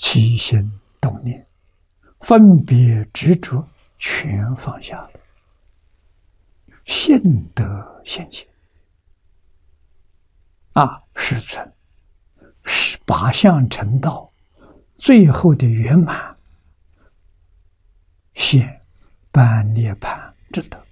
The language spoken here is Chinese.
起心动念，分别执着，全放下了，性德现前。实存八相成道，最后的圆满，现般涅槃之德。